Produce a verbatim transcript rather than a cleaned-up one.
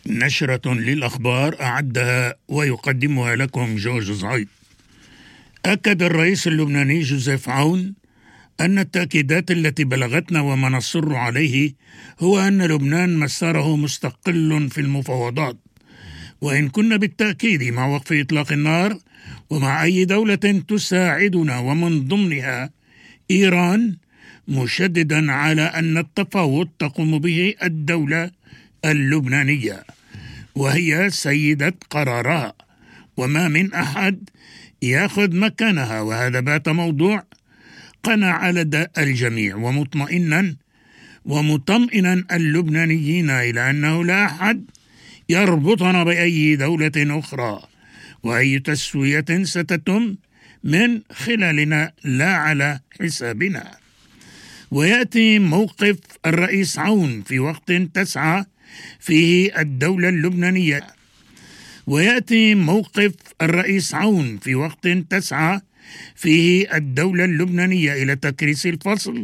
نشرة للأخبار أعدها ويقدمها لكم جورج زايد. أكد الرئيس اللبناني جوزيف عون أن التأكيدات التي بلغتنا وما نصر عليه هو أن لبنان مساره مستقل في المفاوضات، وإن كنا بالتأكيد مع وقف إطلاق النار ومع أي دولة تساعدنا ومن ضمنها إيران، مشددا على أن التفاوض تقوم به الدولة اللبنانية وهي سيدة قرارها، وما من أحد يأخذ مكانها، وهذا بات موضوع قنع لدى الجميع، ومطمئنا ومطمئنا اللبنانيين إلى أنه لا أحد يربطنا بأي دولة أخرى، وأي تسوية ستتم من خلالنا لا على حسابنا. ويأتي موقف الرئيس عون في وقت تسعى فيه الدولة اللبنانية ويأتي موقف الرئيس عون في وقت تسعى فيه الدولة اللبنانية إلى تكريس الفصل